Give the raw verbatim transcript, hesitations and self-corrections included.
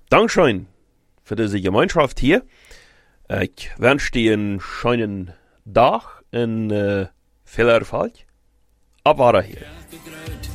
Dankeschön für diese Gemeinschaft hier. Ich wünsche dir einen schönen Tag und äh, viel Erfolg. Ab hier.